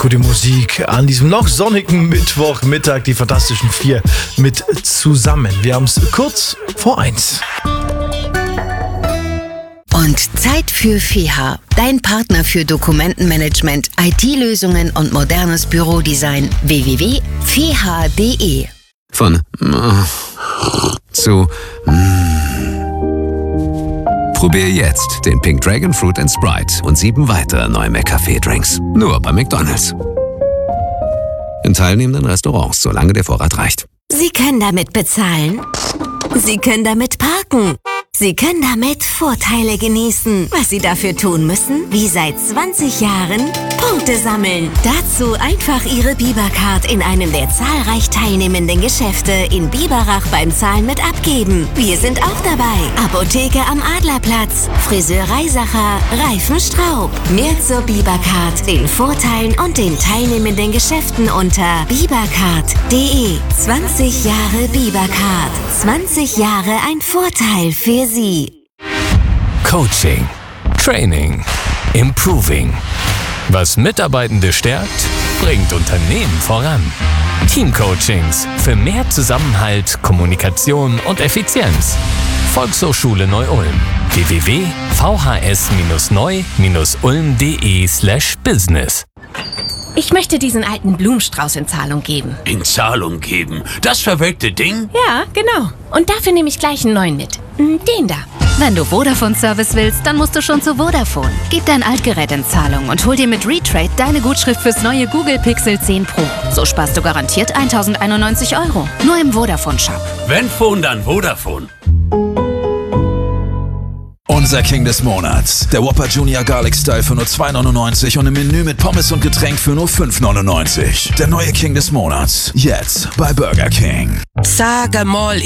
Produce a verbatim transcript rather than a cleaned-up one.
gute Musik an diesem noch sonnigen Mittwochmittag. Die Fantastischen Vier mit zusammen. Wir haben es kurz vor eins. Und Zeit für F E H A, dein Partner für Dokumentenmanagement, I T-Lösungen und modernes Bürodesign. w w w punkt f e h a punkt d e. Von äh, zu mm. Probier jetzt den Pink Dragon Fruit and Sprite und sieben weitere neue McCafé-Drinks. Nur bei McDonald's. In teilnehmenden Restaurants, solange der Vorrat reicht. Sie können damit bezahlen. Sie können damit parken. Sie können damit Vorteile genießen. Was Sie dafür tun müssen? Wie seit zwanzig Jahren? Punkte sammeln. Dazu einfach Ihre Bibercard in einem der zahlreich teilnehmenden Geschäfte in Biberach beim Zahlen mit abgeben. Wir sind auch dabei. Apotheke am Adlerplatz, Friseurei Sacher, Reifen Straub. Mehr zur Bibercard, den Vorteilen und den teilnehmenden Geschäften unter bibercard punkt d e. zwanzig Jahre Bibercard. zwanzig Jahre ein Vorteil für Sie. Coaching, Training, Improving. Was Mitarbeitende stärkt, bringt Unternehmen voran. Teamcoachings für mehr Zusammenhalt, Kommunikation und Effizienz. Volkshochschule Neu-Ulm. w w w punkt v h s neu ulm punkt d e slash business. Ich möchte diesen alten Blumenstrauß in Zahlung geben. In Zahlung geben? Das verwelkte Ding? Ja, genau. Und dafür nehme ich gleich einen neuen mit. Den da. Wenn du Vodafone-Service willst, dann musst du schon zu Vodafone. Gib dein Altgerät in Zahlung und hol dir mit Retrade deine Gutschrift fürs neue Google Pixel zehn Pro. So sparst du garantiert tausendeinundneunzig Euro. Nur im Vodafone-Shop. Wenn Phone, dann Vodafone. Unser King des Monats. Der Whopper Junior Garlic Style für nur zwei neunundneunzig und im Menü mit Pommes und Getränk für nur fünf neunundneunzig. Der neue King des Monats. Jetzt bei Burger King. Sag mal,